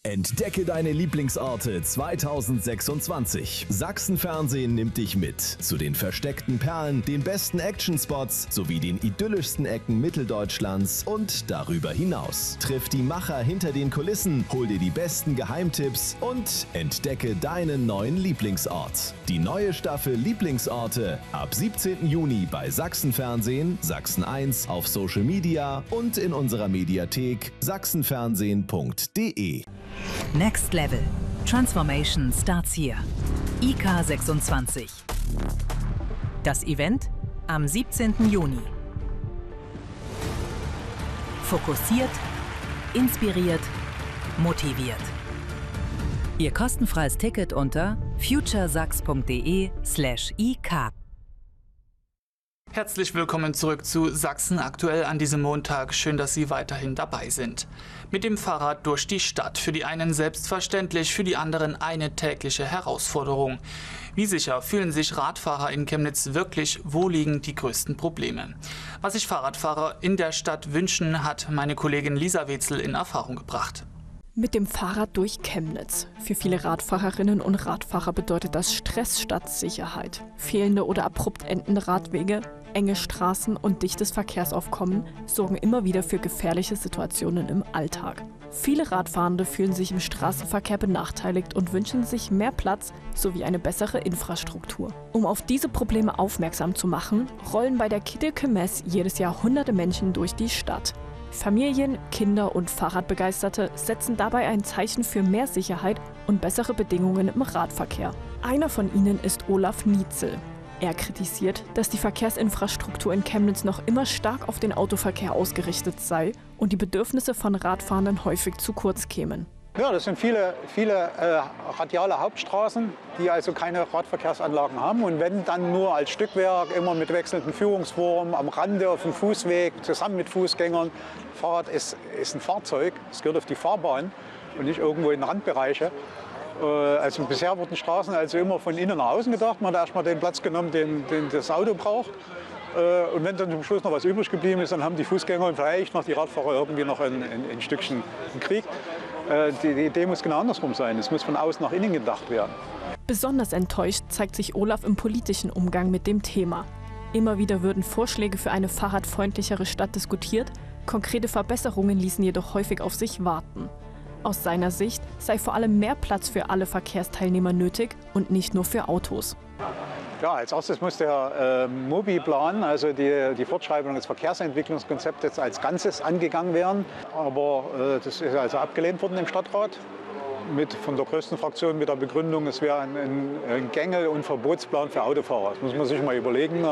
Entdecke deine Lieblingsorte 2026. Sachsenfernsehen nimmt dich mit zu den versteckten Perlen, den besten Actionspots sowie den idyllischsten Ecken Mitteldeutschlands und darüber hinaus. Triff die Macher hinter den Kulissen, hol dir die besten Geheimtipps und entdecke deinen neuen Lieblingsort. Die neue Staffel Lieblingsorte ab 17. Juni bei Sachsenfernsehen, Sachsen 1 auf Social Media und in unserer Mediathek sachsenfernsehen.de. Next Level. Transformation starts here. IK 26. Das Event am 17. Juni. Fokussiert, inspiriert, motiviert. Ihr kostenfreies Ticket unter futuresachs.de/ik. Herzlich willkommen zurück zu Sachsen aktuell an diesem Montag. Schön, dass Sie weiterhin dabei sind. Mit dem Fahrrad durch die Stadt. Für die einen selbstverständlich, für die anderen eine tägliche Herausforderung. Wie sicher fühlen sich Radfahrer in Chemnitz wirklich? Wo liegen die größten Probleme? Was sich Fahrradfahrer in der Stadt wünschen, hat meine Kollegin Lisa Wetzel in Erfahrung gebracht. Mit dem Fahrrad durch Chemnitz. Für viele Radfahrerinnen und Radfahrer bedeutet das Stress statt Sicherheit. Fehlende oder abrupt endende Radwege, enge Straßen und dichtes Verkehrsaufkommen sorgen immer wieder für gefährliche Situationen im Alltag. Viele Radfahrende fühlen sich im Straßenverkehr benachteiligt und wünschen sich mehr Platz sowie eine bessere Infrastruktur. Um auf diese Probleme aufmerksam zu machen, rollen bei der Kiedelke Mess jedes Jahr hunderte Menschen durch die Stadt. Familien, Kinder und Fahrradbegeisterte setzen dabei ein Zeichen für mehr Sicherheit und bessere Bedingungen im Radverkehr. Einer von ihnen ist Olaf Nietzel. Er kritisiert, dass die Verkehrsinfrastruktur in Chemnitz noch immer stark auf den Autoverkehr ausgerichtet sei und die Bedürfnisse von Radfahrenden häufig zu kurz kämen. Ja, das sind viele radiale Hauptstraßen, die also keine Radverkehrsanlagen haben. Und wenn, dann nur als Stückwerk, immer mit wechselnden Führungsformen, am Rande auf dem Fußweg, zusammen mit Fußgängern. Fahrrad ist ein Fahrzeug, es gehört auf die Fahrbahn und nicht irgendwo in Randbereiche. Also bisher wurden Straßen also immer von innen nach außen gedacht. Man hat erstmal den Platz genommen, den das Auto braucht. Und wenn dann zum Schluss noch was übrig geblieben ist, dann haben die Fußgänger und vielleicht noch die Radfahrer irgendwie noch ein Stückchen Krieg. Die Idee muss genau andersrum sein. Es muss von außen nach innen gedacht werden. Besonders enttäuscht zeigt sich Olaf im politischen Umgang mit dem Thema. Immer wieder würden Vorschläge für eine fahrradfreundlichere Stadt diskutiert, konkrete Verbesserungen ließen jedoch häufig auf sich warten. Aus seiner Sicht sei vor allem mehr Platz für alle Verkehrsteilnehmer nötig und nicht nur für Autos. Ja, als erstes muss der Mobi-Plan, also die Fortschreibung des Verkehrsentwicklungskonzepts als Ganzes angegangen werden. Aber das ist also abgelehnt worden im Stadtrat. Von der größten Fraktion mit der Begründung, es wäre ein Gängel- und Verbotsplan für Autofahrer. Das muss man sich mal überlegen.